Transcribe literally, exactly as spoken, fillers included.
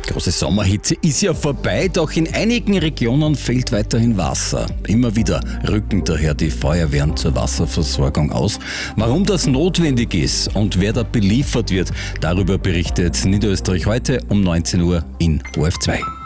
Große Sommerhitze ist ja vorbei, doch in einigen Regionen fehlt weiterhin Wasser. Immer wieder rücken daher die Feuerwehren zur Wasserversorgung aus. Warum das notwendig ist und wer da beliefert wird, darüber berichtet Niederösterreich heute um neunzehn Uhr in O R F zwei.